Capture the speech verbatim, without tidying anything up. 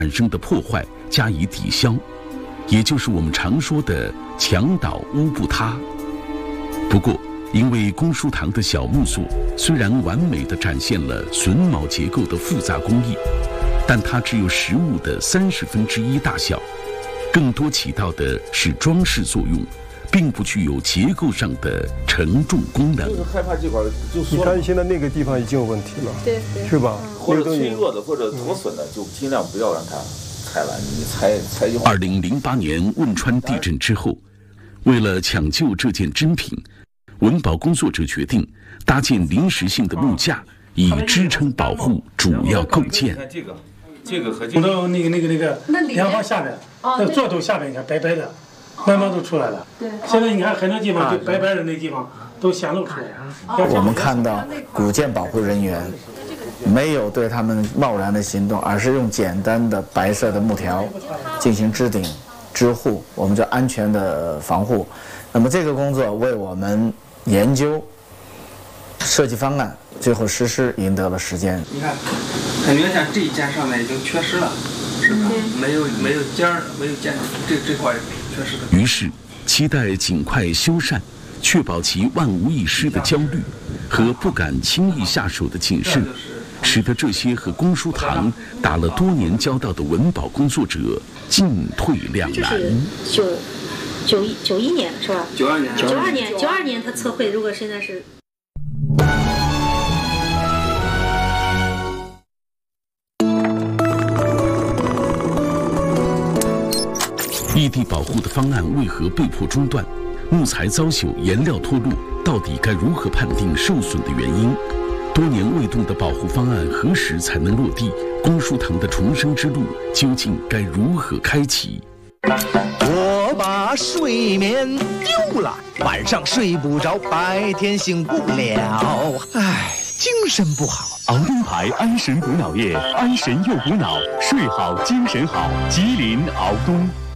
产生的破坏加以抵消，也就是我们常说的墙倒屋不塌。不过，因为公输堂的小木塑虽然完美地展现了榫卯结构的复杂工艺，但它只有实物的三十分之一大小，更多起到的是装饰作用，并不具有结构上的承重功能。 就是害怕这块，就你看现在那个地方已经有问题了， 对对， 是吧？ 或者脆弱的或者磨损的，就尽量不要让它拆完。你拆拆就好。 二零零八年汶川地震之后，为了抢救这件珍品，文保工作者决定搭建临时性的木架，以支撑保护主要构件。 看这个，这个和这个， 到那个那个那个梁房下边，那座头下边你看白白的，慢慢都出来了。对，现在你看很多地方就白白的那地方都显露出来了。 我们看到古建保护人员没有对他们贸然的行动，而是用简单的白色的木条进行支顶、支护，我们叫安全的防护。那么这个工作为我们研究、设计方案，最后实施赢得了时间。 你看，很明显这一件上面已经缺失了，是吧？没有没有尖儿，没有尖，这这块缺失的。 于是，期待尽快修缮，确保其万无一失的焦虑和不敢轻易下手的谨慎，使得这些和公输堂打了多年交道的文保工作者进退两难。 九九一九一年是吧？ 九二年， 九二年，九二年他测绘，如果现在是。 异地保护的方案为何被迫中断？木材遭朽、颜料脱落，到底该如何判定受损的原因？多年未动的保护方案何时才能落地？公输堂的重生之路究竟该如何开启？ 我把睡眠丢了，晚上睡不着，白天醒不了，唉，精神不好。 熬东牌安神补脑液，安神又补脑，睡好精神好。吉林熬东。